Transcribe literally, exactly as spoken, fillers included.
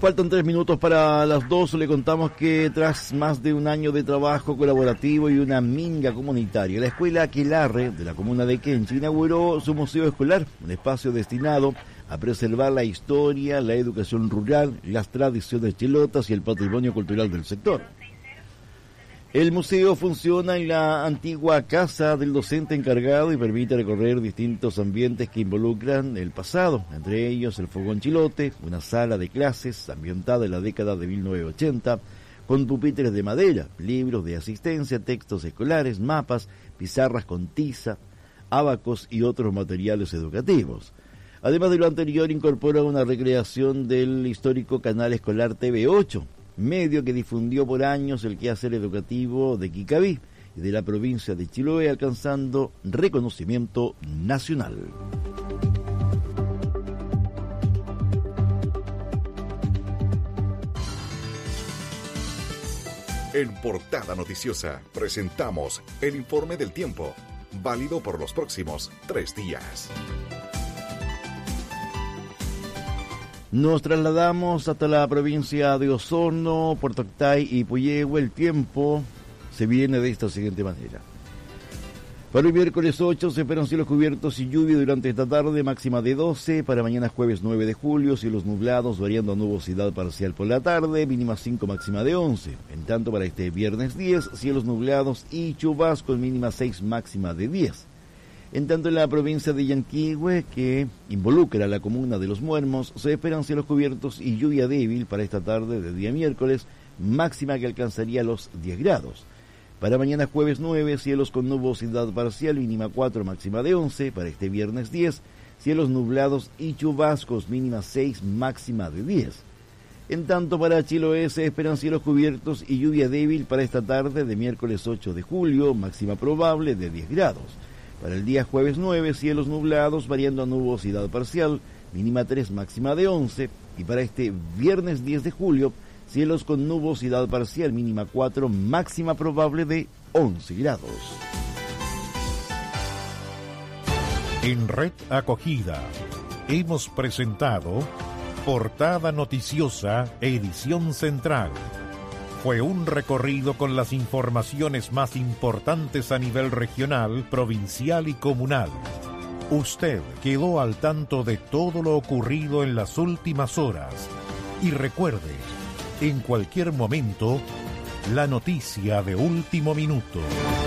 Faltan tres minutos para las dos. Le contamos que tras más de un año de trabajo colaborativo y una minga comunitaria, la escuela Aquelarre de la comuna de Kenchi inauguró su museo escolar, un espacio destinado a preservar la historia, la educación rural, las tradiciones chilotas y el patrimonio cultural del sector. El museo funciona en la antigua casa del docente encargado y permite recorrer distintos ambientes que involucran el pasado, entre ellos el fogón chilote, una sala de clases ambientada en la década de mil novecientos ochenta, con pupitres de madera, libros de asistencia, textos escolares, mapas, pizarras con tiza, abacos y otros materiales educativos. Además de lo anterior, incorpora una recreación del histórico canal escolar T V ocho, medio que difundió por años el quehacer educativo de Quicabí y de la provincia de Chiloé, alcanzando reconocimiento nacional. En Portada Noticiosa presentamos el informe del tiempo, válido por los próximos tres días. Nos trasladamos hasta la provincia de Osorno, Puerto Octay y Puyehue. El tiempo se viene de esta siguiente manera. Para el miércoles ocho se esperan cielos cubiertos y lluvia durante esta tarde, máxima de doce. Para mañana jueves nueve de julio, cielos nublados variando a nubosidad parcial por la tarde, mínima cinco, máxima de once. En tanto, para este viernes diez, cielos nublados y chubascos, mínima seis, máxima de diez. En tanto, en la provincia de Yanquihue, que involucra a la comuna de Los Muermos, se esperan cielos cubiertos y lluvia débil para esta tarde de día miércoles, máxima que alcanzaría los diez grados. Para mañana jueves nueve, cielos con nubosidad parcial, mínima cuatro, máxima de once. Para este viernes diez, cielos nublados y chubascos, mínima seis, máxima de diez. En tanto, para Chiloé se esperan cielos cubiertos y lluvia débil para esta tarde de miércoles ocho de julio, máxima probable de diez grados. Para el día jueves nueve, cielos nublados variando a nubosidad parcial, mínima tres, máxima de once. Y para este viernes diez de julio, cielos con nubosidad parcial, mínima cuatro, máxima probable de once grados. En Red Acogida hemos presentado Portada Noticiosa, edición central. Fue un recorrido con las informaciones más importantes a nivel regional, provincial y comunal. Usted quedó al tanto de todo lo ocurrido en las últimas horas. Y recuerde, en cualquier momento, la noticia de último minuto.